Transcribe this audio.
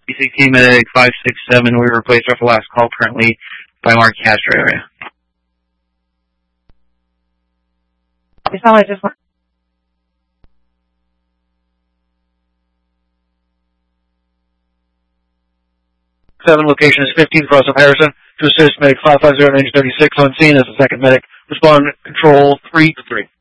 PCT Medic 567, we replaced our last call currently by Mark Castro area. It's not like just 7 location is 15 cross of Harrison to assist medic 550 and 36 on scene as the second medic. Respond control 3-3.